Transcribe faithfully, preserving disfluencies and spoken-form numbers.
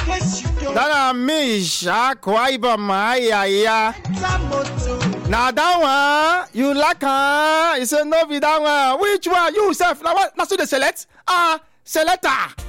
That me Akwa Ibom, yeah, yeah. Now that one, you like her. You say no, be that one. Which one? You self? Now what? Now so they select. Ah, selector.